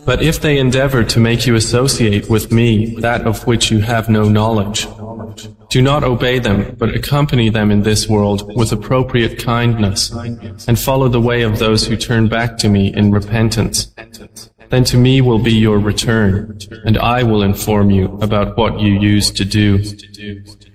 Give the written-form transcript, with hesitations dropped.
But if they endeavor to make you associate with me that of which you have no knowledge, do not obey them, but accompany them in this world with appropriate kindness, and follow the way of those who turn back to me in repentance. Then to me will be your return, and I will inform you about what you used to do.